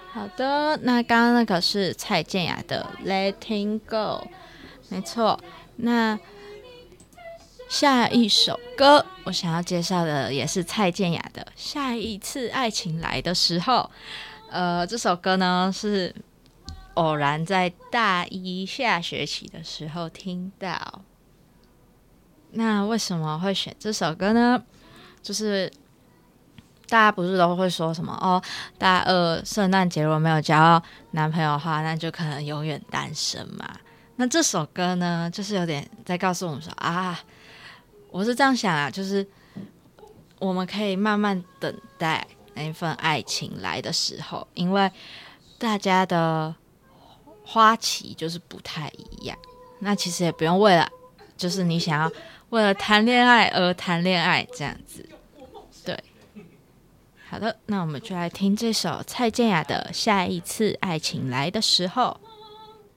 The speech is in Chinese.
好的，那刚刚那个是蔡健雅的《Letting Go》，没错。那下一首歌我想要介绍的也是蔡健雅的《下一次爱情来的时候》。这首歌呢是偶然在大一下学期的时候听到。那为什么会选这首歌呢？就是大家不是都会说什么哦，大二圣诞节如果没有交到男朋友的话，那就可能永远单身嘛。那这首歌呢，就是有点在告诉我们说啊，我是这样想啊，就是我们可以慢慢等待那一份爱情来的时候，因为大家的花期就是不太一样。那其实也不用为了，就是你想要为了谈恋爱而谈恋爱这样子。对，好的，那我们就来听这首蔡健雅的《下一次爱情来的时候》。